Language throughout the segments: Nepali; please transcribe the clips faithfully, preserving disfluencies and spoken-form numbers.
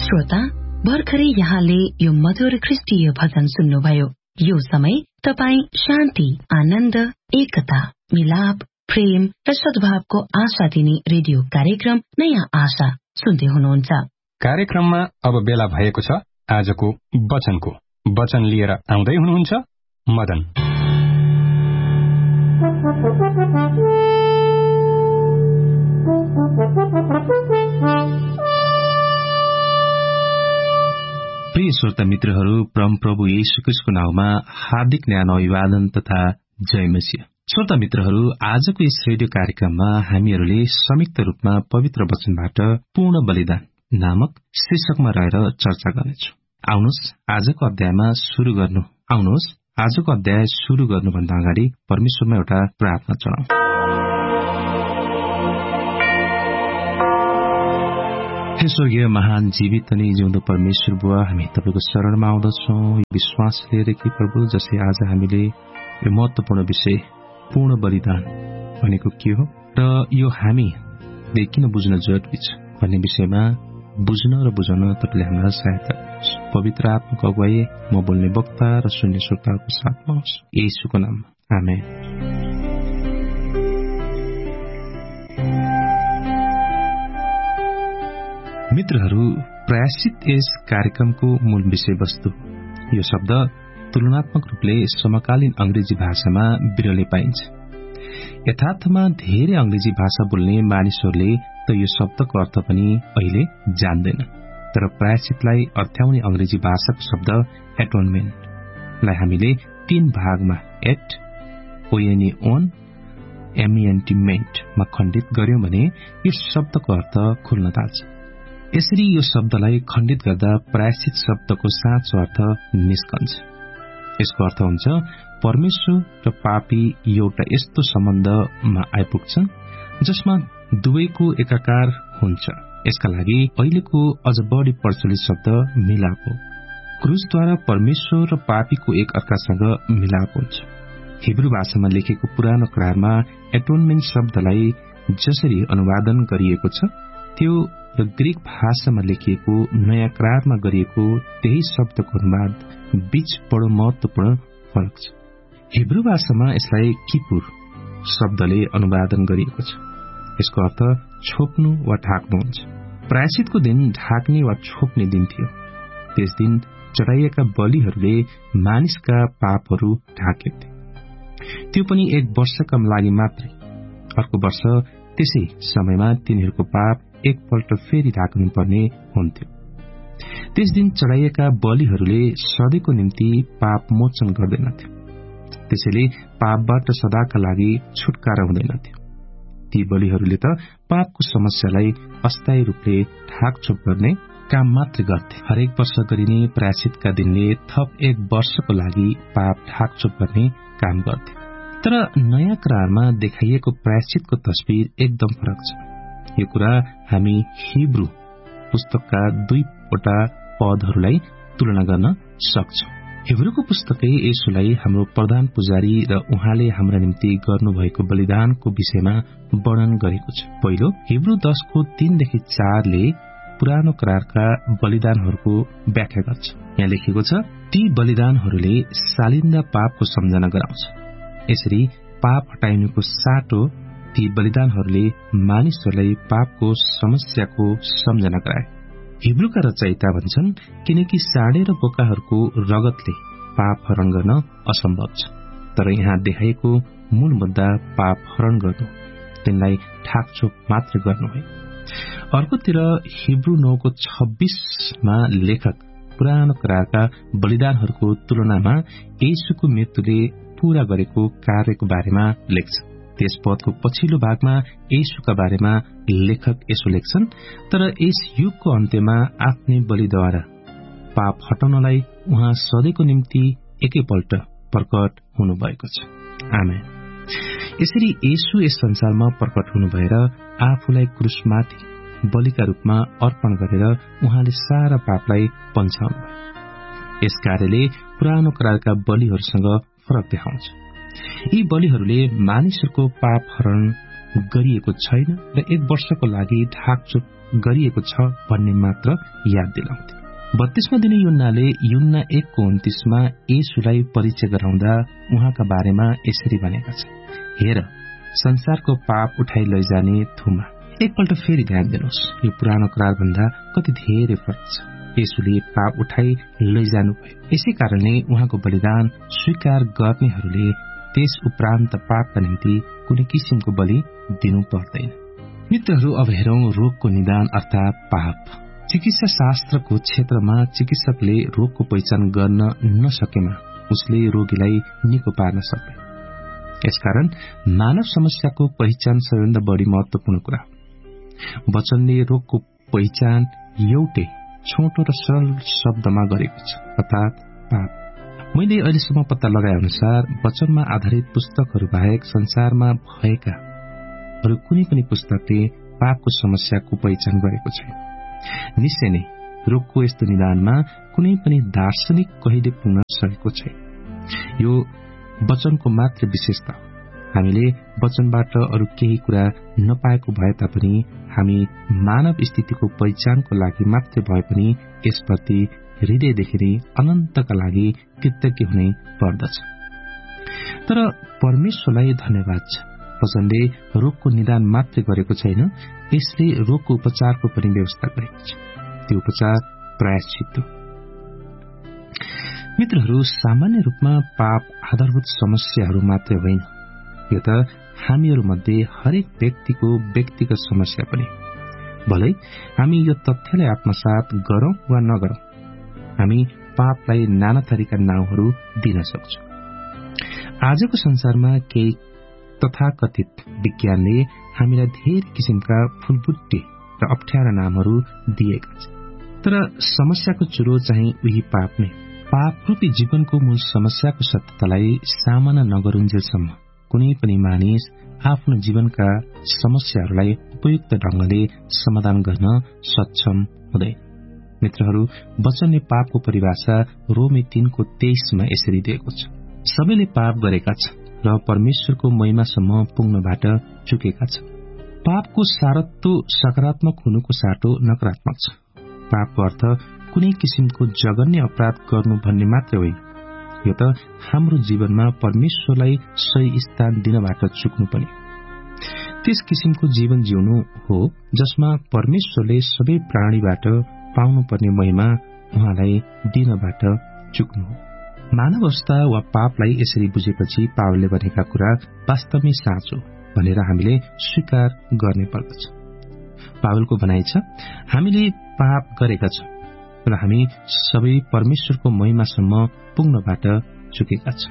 श्रोता, भर्खरै यहाँले यो मधुर ख्रिस्टीय भजन सुन्नुभयो। यो समय तपाई शान्ति, आनन्द, एकता, मिलाप, प्रेम र सद्भावको आशा दिने रेडियो कार्यक्रम नयाँ आशा सुन्दै हुनुहुन्छ। कार्यक्रममा अब बेला भएको छ आजको वचनको। वचन लिएर आउँदै हुनुहुन्छ मदन। प्रिय श्रोता मित्रहरू, परम प्रभु येशू ख्रीष्टको नाममा हार्दिक न्यानो अभिवादन तथा जय मसीह। श्रोता मित्रहरू, आजको यस रेडियो कार्यक्रममा हामीहरूले संयुक्त रूपमा पवित्र वचनबाट पूर्ण बलिदान नामक शीर्षकमा रहेर चर्चा गर्नेछौँ। आउनुहोस् आजको अध्यायमा शुरू गर्नु आउनुहोस् आजको अध्याय शुरू गर्नुभन्दा अगाडि परमेश्वरमा एउटा प्रार्थना चढाउँ। हे स्वर्गीय महान जीवित अनि जिउँदो परमेश्वर बुवा, हामी तपाईको शरणमा आउँदछौँ विश्वास लिएर कि प्रभु, जसै आज हामीले यो महत्वपूर्ण विषय पूर्ण बलिदान भनेको के हो र यो हामीले किन बुझ्न जरुरी छ भन्ने विषयमा बुझ्न र बुझाउन तपाईले हामीलाई सहायता गर्नुहोस्। पवित्र आत्माको अगुवाई म बोल्ने वक्ता र सुन्ने श्रोताको साथमा होस्, येशूको नाममा आमेन। मित्रहरू, प्रायश्चित यस कार्यक्रमको मूल विषयवस्तु। यो शब्द तुलनात्मक रूपले समकालीन अंग्रेजी भाषामा विरलै पाइन्छ। यथार्थमा धेरै अंग्रेजी भाषा बोल्ने मानिसहरूले त यो शब्दको अर्थ पनि अहिले जान्दैन, तर प्रायश्चितलाई अर्थ्याउने अंग्रेजी भाषाको शब्द एटोनमेन्टलाई हामीले तीन भागमा एट ओएनए ओन एमइएनटीमेन्टमा खण्डित गर्यौं भने यो शब्दको अर्थ खुल्न थाल्छ। यसरी यो शब्दलाई खण्डित गर्दा प्रायश्चित शब्दको साँचो अर्थ निस्कन्छ। यसको अर्थ हुन्छ परमेश्वर र पापी एउटा यस्तो सम्बन्धमा आइपुग्छन् जसमा दुवैको एकाकार हुन्छ। यसका लागि अहिलेको अझ बढी प्रचलित शब्द मिलाप हो। क्रुसद्वारा परमेश्वर र पापीको एक अर्कासँग मिलाप हुन्छ। हिब्रू भाषामा लेखेको पुरानो करारमा एटोनमेन्ट शब्दलाई जसरी अनुवादन गरिएको छ त्यो र ग्रीक भाषामा लेखिएको नयाँ करारमा गरिएको त्यही शब्दको अनुवाद बीच बडो महत्वपूर्ण फरक छ। हिब्रू भाषामा यसलाई किपुर शब्दले अनुवादन गरिएको छ। यसको अर्थ छोप्नु वा ढाक्नु हुन्छ। प्रायश्चितको दिन ढाक्ने वा छोप्ने दिन थियो। त्यस दिन चढाइएका बलिहरूले मानिसका पापहरू ढाकेथे। त्यो पनि एक वर्षका लागि मात्रै। अर्को वर्ष त्यसै समयमा तिनीहरूको पाप एकपल्ट फेरि ढाक्नु पर्ने हुन्थ्यो। त्यस दिन चढाइएका बलिहरूले सधैँको निम्ति पाप मोचन गर्दैनथ्यो। त्यसैले पापबाट सदाका लागि छुटकारा हुँदैनथ्यो। ती बलिहरूले त पापको समस्यालाई अस्थायी रूपले ढाकछोप गर्ने काम मात्र गर्थे। हरेक वर्ष गरिने प्रायश्चितका दिनले थप एक वर्षको लागि पाप ढाकछोप गर्ने काम गर्थे। तर नयाँ करारमा देखाइएको प्रायश्चितको तस्बिर एकदम फरक छ। यो कुरा हामी हिब्रू पुस्तकका दुईवटा पदहरूलाई तुलना गर्न सक्छौं। हिब्रूको पुस्तकले येशूलाई हाम्रो प्रधान पुजारी र उहाँले हाम्रा निम्ति गर्नुभएको बलिदानको विषयमा वर्णन गरेको छ। पहिलो हिब्रू दशको तीनदेखि चारले पुरानो करारका बलिदानहरूको व्याख्या गर्छ। यहाँ लेखेको छ, ती बलिदानहरूले सालिन्दा पापको सम्झना गराउँछ। यसरी पाप हटाइनुको साटो ती बलिदानहरूले मानिसहरूलाई पापको समस्याको सम्झना गराए। हिब्रूका रचयिता भन्छन्, किनकि साँडे र बोकाहरूको रगतले पाप हरण गर्न असम्भव छ। तर यहाँ देखाइएको मूल मुद्दा पाप हरण गर्नु, तिनलाई ठाकछोप मात्र गर्नु हो। अर्कोतिर हिब्रू नौको छब्बीसमा लेखक पुरानो करारका बलिदानहरूको तुलनामा येशूको मृत्युले पूरा गरेको कार्यको बारेमा लेख्छ। त्यस पदको पछिल्लो भागमा येशूका बारेमा लेखक यसो लेख्छन्, तर यस युगको अन्त्यमा आफ्नै बलिद्वारा पाप हटाउनलाई उहाँ सधैँको निम्ति एकैपल्ट प्रकट हुनुभएको छ। आमेन। यसरी येशू यस संसारमा प्रकट हुनु भएर आफूलाई क्रुसमाथि बलिका रूपमा अर्पण गरेर उहाँले सारा पापलाई पन्छाउनु भयो। यस कार्यले पुरानो करारका बलिहरूसँग फरक देखाउँछ। यी बलिहरूले मानिसहरूको पाप हरण गरिएको छैन र एक वर्षको लागि ढाकछोप गरिएको छ भन्ने मात्र याद दिलाउँथे। बत्तीसमा दिने युन्नाले युन्ना एकको उन्तीसमा येशूलाई परिचय गराउँदा उहाँका बारेमा यसरी भनेका छन्, हेर संसारको पाप उठाइ लैजाने थुमा। एकपल्ट फेरि ध्यान दिनुहोस्, यो पुरानो करार भन्दा कति धेरै फरक छ। येशूले पाप उठाइ लैजानु भयो, यसै कारणले उहाँको बलिदान स्वीकार गर्नेहरूले त्यस उपरान्त पापका निम्ति कुनै किसिमको बलि दिनु पर्दैन। मित्रहरू, अब हेरौं रोगको निदान अर्थात पाप। चिकित्सा शास्त्रको क्षेत्रमा चिकित्सकले रोगको पहिचान गर्न नसकेमा उसले रोगीलाई निको पार्न सक्दैन। यसकारण मानव समस्याको पहिचान सबैभन्दा बढी महत्वपूर्ण कुरा हो। वचनले रोगको पहिचान एउटै छोटो र सरल शब्दमा गरेको छ, अर्थात पाप। मैले अहिलेसम्म पत्ता लगाए अनुसार वचनमा आधारित पुस्तकहरू बाहेक संसारमा भएका अरू कुनै पनि पुस्तकले पापको समस्याको पहिचान गरेको छैन। निश्चय नै रोगको यस्तो निदानमा कुनै पनि दार्शनिक कहिले पुग्न सकेको छैन। यो वचनको मात्र विशेषता हो। हामीले वचनबाट अरू केही कुरा नपाएको भए तापनि हामी मानव स्थितिको पहिचानको लागि मात्रै भए पनि यसप्रति हृदयदेखि नै अनन्तका लागि कृतज्ञ हुनै पर्दछ। तर परमेश्वरलाई धन्यवाद छ, वचनले रोगको निदान मात्रै गरेको छैन, यसले रोगको उपचारको पनि व्यवस्था गरेको छ। त्यो उपचार प्रायश्चित हो। मित्रहरू, सामान्य रूपमा पाप आधारभूत समस्याहरू मात्रै होइन, यो त हामीहरूमध्ये हरेक व्यक्तिको व्यक्तिगत समस्या पनि। भलै हामी यो तथ्यलाई आत्मसात गरौं वा नगरौं, हामी पापलाई नाना थरीका नाउँहरू दिन सक्छौं। आजको संसारमा केही तथाकथित विज्ञानले हामीलाई धेरै किसिमका फुलबुट्टे र अप्ठ्यारा नामहरू दिएका छन्, तर समस्याको चुरो चाहिँ उही पाप नै। पाप रूपी जीवनको मूल समस्याको सत्यतालाई सामना नगरुन्जेलसम्म कुनै पनि मानिस आफ्नो जीवनका समस्याहरूलाई उपयुक्त ढंगले समाधान गर्न सक्षम हुँदैन। मित्रहरू, वचनले पापको परिभाषा रोमी तीनको तेइसमा यसरी दिएको छ, सबैले पाप गरेका छन् र परमेश्वरको महिमासम्म पुग्नबाट चुकेका छन्। पापको सारत्व सकारात्मक हुनुको साटो नकारात्मक छ। पापको अर्थ कुनै किसिमको जघन्य अपराध गर्नु भन्ने मात्रै होइन, यो त हाम्रो जीवनमा परमेश्वरलाई सही स्थान दिनबाट चुक्नु पनि। त्यस किसिमको जीवन जिउनु हो जसमा परमेश्वरले सबै प्राणीबाट पाउनुपर्ने महिमा उहाँलाई दिनबाट चुक्नु हो। मानव अवस्था वा पापलाई यसरी बुझेपछि पावलले भनेका कुरा वास्तवमै साँचो भनेर हामीले स्वीकार गर्नै पर्दछ। पावलको भनाइ छ, हामीले पाप गरेका छौं र हामी सबै परमेश्वरको महिमासम्म पुग्नबाट चुकेका छौं।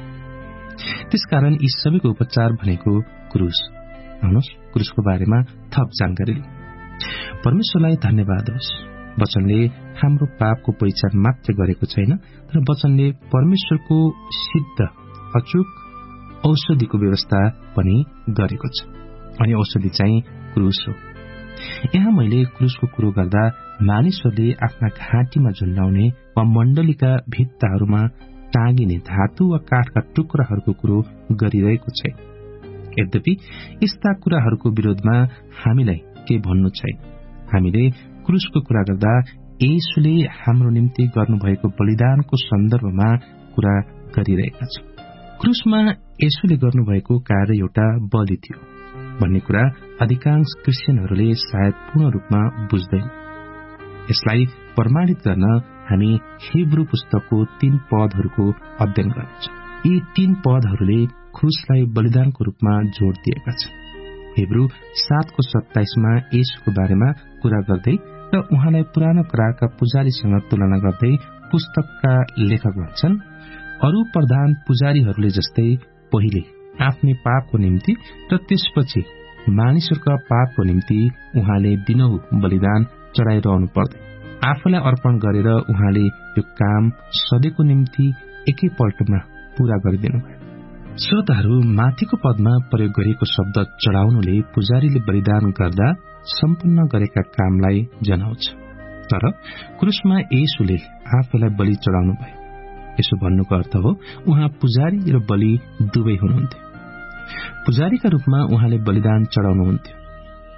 त्यसकारण यी सबैको उपचार भनेको क्रुस। आउनुहोस् क्रुसको बारेमा थप जानकारी लिउँ। परमेश्वरलाई धन्यवाद होस्, वचनले हाम्रो पापको पहिचान मात्र गरेको छैन, तर वचनले परमेश्वरको सिद्ध अचूक औषधिको व्यवस्था पनि गरेको छ, अनि औषधि चाहिँ क्रुस हो। यहाँ मैले क्रुसको कुरो गर्दा मानिसहरूले आफ्ना घाँटीमा झुन्डाउने वा मण्डलीका भित्ताहरूमा टाँगिने धातु वा काठका टुक्राहरूको कुरो गरिरहेको छैन। यद्यपि यस्ता कुराहरूको विरोधमा हामीलाई के भन्नु छैन। हामीले क्रुसको कुरा गर्दा येशूले हाम्रो निम्ति गर्नुभएको बलिदानको सन्दर्भमा कुरा गरिरहेका छौं। क्रुसमा येशूले गर्नुभएको कार्य एउटा बलि थियो भन्ने कुरा अधिकांश क्रिस्चियनहरूले सायद पूर्ण रूपमा बुझ्दैन। यसलाई प्रमाणित गर्न हामी हिब्रू पुस्तकको तीन पदहरूको अध्ययन गर्छौं। यी तीन पदहरूले क्रुसलाई बलिदानको रूपमा जोड़ दिएका छन्। हिब्रू सातको सत्ताइसमा येशूको बारेमा कुरा गर्दै र उहाँलाई पुरानो करारका पुजारीसँग तुलना गर्दै पुस्तकका लेखक भन्छन्, अरू प्रधान पुजारीहरूले जस्तै पहिले आफ्नै पापको निम्ति र त्यसपछि मानिसहरूका पापको निम्ति उहाँले दिनहु बलिदान चढाइरहनु पर्दैन। आफूलाई अर्पण गरेर उहाँले यो काम सधैँको निम्ति एकैपल्टमा पूरा गरिदिनुभयो। श्रोताहरू, माथिको पदमा प्रयोग गरिएको शब्द चढाउनुले पुजारीले बलिदान गर्दा सम्पन्न गरेका कामलाई जनाउँछ, तर क्रुसमा येशूले आफूलाई बलि चढाउनु भयो। यसो भन्नुको अर्थ हो उहाँ पुजारी र बलि दुवै हुनुहुन्थ्यो। पुजारीका रूपमा उहाँले बलिदान चढाउनुहुन्थ्यो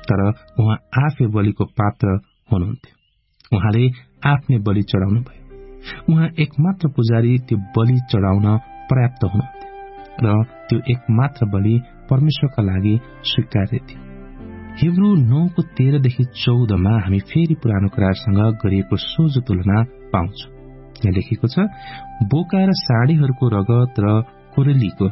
तर उहाँ आफै बलिको पात्र हुनुहुन्थ्यो। उहाँले आफ्नै बलि चढाउनु भयो। उहाँ एकमात्र पुजारी त्यो बलि चढाउन पर्याप्त हुनुहुन्थ्यो र त्यो एकमात्र बलि परमेश्वरका लागि स्वीकार्य थियो। हिब्रू नौको तेह्रदेखि चौधमा हामी फेरि पुरानो करारसँग गरिएको सोझो तुलना पाउँछौँ। यहाँ लेखेको छ, बोका र साडीहरूको रगत र कोरेलीको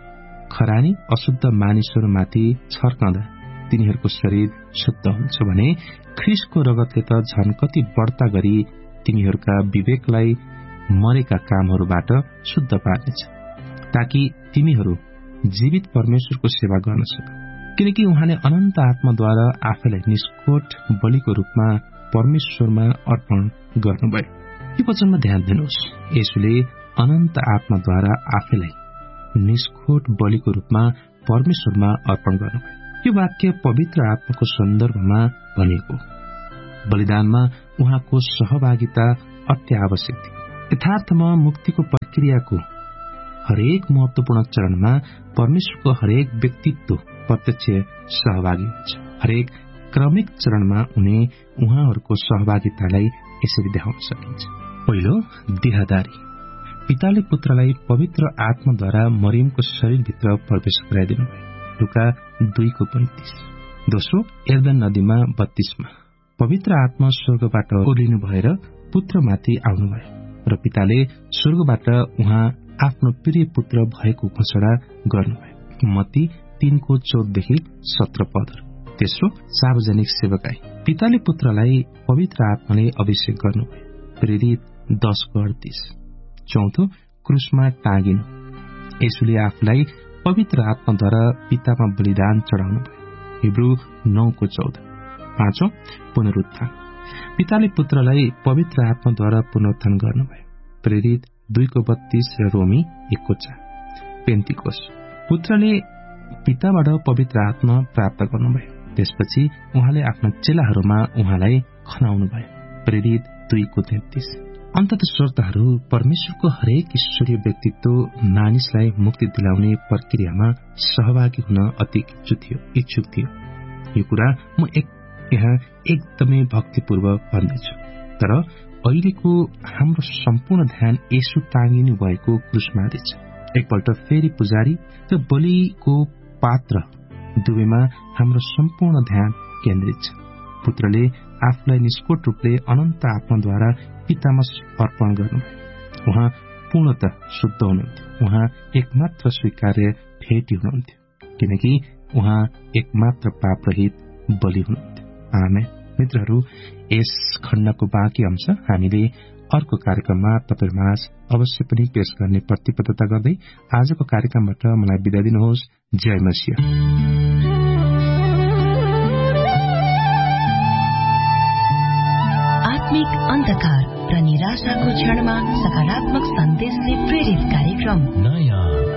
खरानी अशुद्ध मानिसहरूमाथि छर्कँदा तिनीहरूको शरीर शुद्ध हुन्छ भने ख्रिस्टको रगतले त झन कति बढ्ता गरी तिमीहरूका विवेकलाई मरेका कामहरूबाट शुद्ध पार्नेछ, ताकि तिमीहरू जीवित परमेश्वरको सेवा गर्न सक। किनकि उहाँले अनन्त आत्माद्वारा आफैलाई निष्कोट बलिको रूपमा परमेश्वरमा अर्पण गर्नुभयो। यो वचनमा ध्यान दिनुहोस्, यसले अनन्त आत्माद्वारा आफैलाई निष्कोट बलिको रूपमा परमेश्वरमा अर्पण गर्नुभयो। यो वाक्य पवित्र आत्माको सन्दर्भमा भनिएको बलिदानमा उहाँको सहभागिता अति आवश्यक थियो। यथार्थमा मुक्तिको प्रक्रियाको हरेक महत्वपूर्ण चरणमा परमेश्वरको हरेक व्यक्तित्व प्रत्यक्ष सहभागी हुन्छ। हरेक क्रमिक चरणमा उनी उहाँहरूको सहभागितालाई यसरी देखाउन सकिन्छ। पहिलो, देहदारी। पिताले पुत्रलाई पवित्र आत्माद्वारा मरियमको शरीरभित्र प्रवेश गराइदिनुभयो। लुका दुईको पैंतिस। दोस्रो, यर्दन नदीमा बत्तीसमा पवित्र आत्मा स्वर्गबाट ओर्लिनु भएर पुत्रमाथि आउनुभयो र पिताले स्वर्गबाट उहाँ आफ्नो प्रिय पुत्र भएको घोषणा गर्नुभयो। मत्ती तीनको चौधदेखि सत्र पदहरू। तेस्रो, सार्वजनिक सेवकाई। पिताले पुत्रलाई पवित्र आत्माले अभिषेक गर्नुभयो। प्रेरित दसको अडतीस। चौथो, क्रुसमा टाँगिनु। यसुले आफूलाई पवित्र आत्माद्वारा पितामा बलिदान चढाउनु भयो। हिब्रू नौको चौध। पाँचौं, पुनरुत्थान। पिताले पुत्रलाई पवित्र आत्माद्वारा पुनरुत्थान गर्नुभयो। प्रेरित दुईको बत्तीस र रोमी एकको चार। पेन्टिकोस। पुत्रले पिताबाट पवित्र आत्मा प्राप्त गर्नुभयो। त्यसपछि उहाँले आफ्ना चेलाहरूमा उहाँलाई खनाउनु भयो। प्रेरित दुईको तेत्तीस। अन्तत श्रोताहरू, परमेश्वरको हरेक ईश्वरीय व्यक्तित्व मानिसलाई मुक्ति दिलाउने प्रक्रियामा सहभागी हुन अति इच्छुक थियो। यो कुरा म एक यहाँ एकदमै भक्तिपूर्वक भन्दैछु। तर अहिलेको हाम्रो सम्पूर्ण ध्यान येशू टाँगिनु भएको क्रुसमाथि छ। एकपल्ट फेरि पुजारी र बलिको पात्र दुवैमा हाम्रो सम्पूर्ण ध्यान केन्द्रित छ। पुत्रले आफूलाई निष्कोट रूपले अनन्त आत्माद्वारा पितामा अर्पण गर्नुभयो। उहाँ पूर्णतः शुद्ध हुनुहुन्थ्यो। उहाँ एकमात्र स्वीकार्य फेटी हुनुहुन्थ्यो, किनकि उहाँ एकमात्र पापरहित बलि हुनुहुन्थ्यो। आमेन। मित्रहरू, यस खण्डको बाँकी अंश हामीले अर्को कार्यक्रममा तपाईहरुमाझ अवश्य पनि पेश गर्ने प्रतिबद्धता गर्दै आजको कार्यक्रमबाट मलाई बिदा दिनुहोस्। जय मसीह। आत्मिक अन्धकार र निराशाको क्षणमा सकारात्मक सन्देशले प्रेरित कार्यक्रम नयाँ